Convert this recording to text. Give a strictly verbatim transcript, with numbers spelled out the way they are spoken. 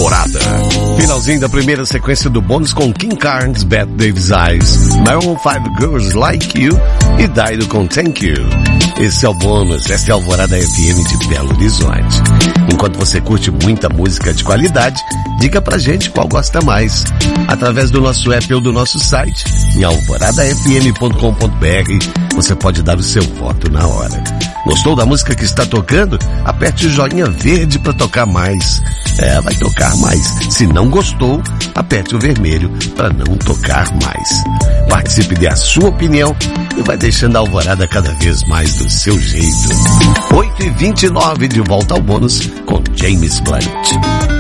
Alvorada. Finalzinho da primeira sequência do bônus com King Carnes, Bette Davis Eyes, Maroon five Girls Like You e Dido com Thank You. Esse é o bônus, essa é a Alvorada F M de Belo Horizonte. Enquanto você curte muita música de qualidade, diga pra gente qual gosta mais. Através do nosso app ou do nosso site, em alvorada f m ponto com ponto b r, você pode dar o seu voto na hora. Gostou da música que está tocando? Aperte o joinha verde para tocar mais. É, vai tocar mais. Se não gostou, aperte o vermelho para não tocar mais. Participe, dê a sua opinião e vai deixando a Alvorada cada vez mais do seu jeito. oito e vinte e nove, de volta ao bônus com James Blunt.